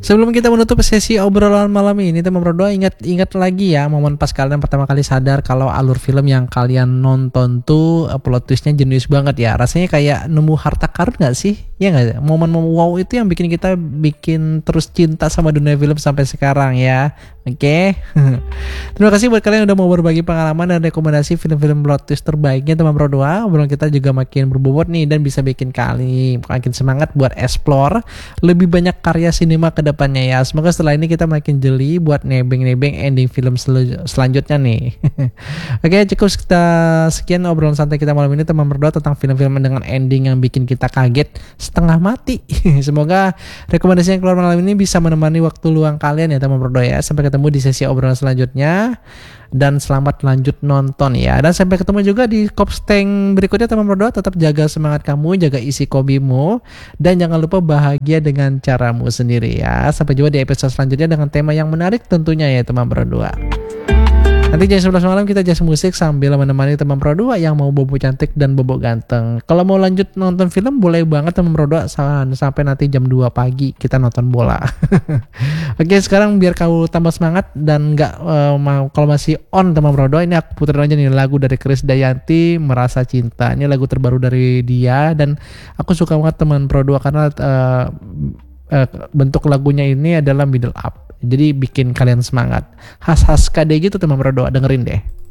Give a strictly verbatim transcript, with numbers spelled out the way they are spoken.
Sebelum kita menutup sesi obrolan malam ini, teman berdua ingat-ingat lagi ya momen pas kalian pertama kali sadar kalau alur film yang kalian nonton tuh uh, plot twistnya jenius banget ya. Rasanya kayak nemu harta karun gak sih? Ya gak? Momen-momen wow itu yang bikin kita bikin terus cinta sama dunia film sampai sekarang ya. Oke. Okay? Terima kasih buat kalian yang udah mau berbagi pengalaman dan rekomendasi film-film plot twist terbaiknya teman berdua. Obrolan kita juga makin berbobot nih dan bisa bikin kali makin semangat buat explore lebih banyak karya sinema ke depannya ya. Semoga setelah ini kita makin jeli buat nebeng-nebeng ending film sel- selanjutnya nih. Oke, cukup kita sekian obrolan santai kita malam ini teman berdua tentang film-film dengan ending yang bikin kita kaget setengah mati. Semoga rekomendasi yang keluar malam ini bisa menemani waktu luang kalian ya teman berdua ya. Sampai ketemu di sesi obrolan selanjutnya dan selamat lanjut nonton ya. Dan sampai ketemu juga di Kopsteng berikutnya teman berdua. Tetap jaga semangat kamu, jaga isi kobimu, dan jangan lupa bahagia dengan caramu sendiri ya. Sampai jumpa di episode selanjutnya dengan tema yang menarik tentunya ya teman berdua. Nanti jam sebelas malam kita jazz musik sambil menemani teman berdua yang mau bobo cantik dan bobo ganteng. Kalau mau lanjut nonton film boleh banget teman berdua, sampai nanti jam dua pagi kita nonton bola. Oke, sekarang biar kau tambah semangat dan nggak uh, mau kalau masih on teman berdua, ini aku puterin aja nih lagu dari Krisdayanti, Merasa Cinta. Ini lagu terbaru dari dia dan aku suka banget teman berdua karena uh, uh, bentuk lagunya ini adalah middle up. Jadi bikin kalian semangat. Khas-khas K D gitu teman berdua, dengerin deh.